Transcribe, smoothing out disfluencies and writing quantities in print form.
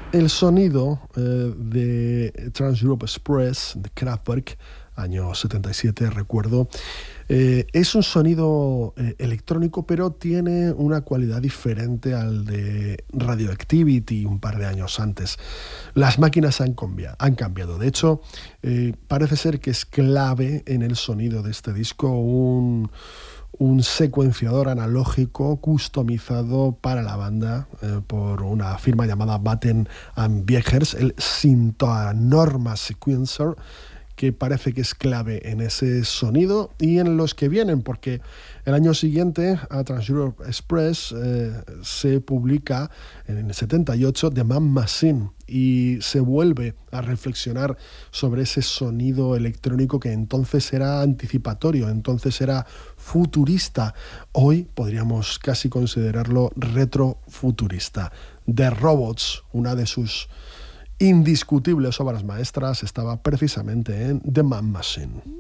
El sonido de Trans-Europe Express de Kraftwerk, año 77, recuerdo, es un sonido electrónico, pero tiene una cualidad diferente al de Radioactivity un par de años antes. Las máquinas han cambiado. De hecho, parece ser que es clave en el sonido de este disco un secuenciador analógico customizado para la banda por una firma llamada Batten & Viechers, el Syntanorma Sequencer, que parece que es clave en ese sonido y en los que vienen, porque el año siguiente a Trans-Europe Express se publica en el 78 The Man Machine y se vuelve a reflexionar sobre ese sonido electrónico que entonces era anticipatorio, entonces era futurista. Hoy podríamos casi considerarlo retrofuturista. The Robots, una de sus indiscutibles obras maestras, estaba precisamente en The Man Machine.